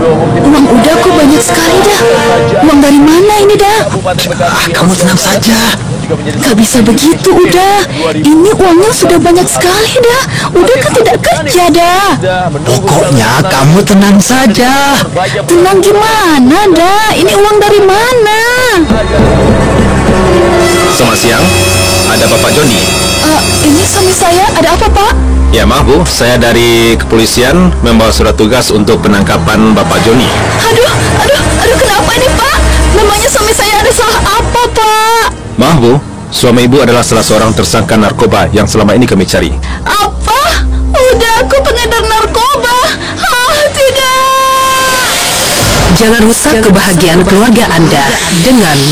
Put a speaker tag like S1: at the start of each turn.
S1: Uang udah kok banyak sekali dah. Uang dari mana ini dah?
S2: Kamu tenang saja.
S1: Gak bisa begitu udah. Ini uangnya sudah banyak sekali dah. Udah kan tidak kerja dah.
S2: Pokoknya kamu tenang saja.
S1: Tenang gimana dah? Ini uang dari mana?
S3: Selamat siang, ada Bapak Joni.
S1: Ini suami saya. Ada apa Pak?
S3: Ya maaf Bu, saya dari kepolisian membawa surat tugas untuk penangkapan Bapak Joni.
S1: Aduh, kenapa ini Pak? Namanya suami saya ada salah apa Pak?
S3: Maaf Bu, suami Ibu adalah salah seorang tersangka narkoba yang selama ini kami cari.
S1: Apa? Udah aku pengedar narkoba. Tidak.
S4: Jangan rusak kebahagiaan keluarga Anda dengan